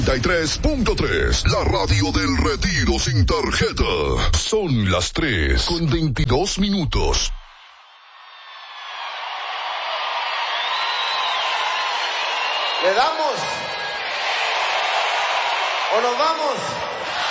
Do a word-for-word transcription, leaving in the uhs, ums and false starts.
noventa y tres punto tres, la radio del retiro sin tarjeta. Son las tres con veintidós minutos. ¿Le damos? ¿O nos vamos?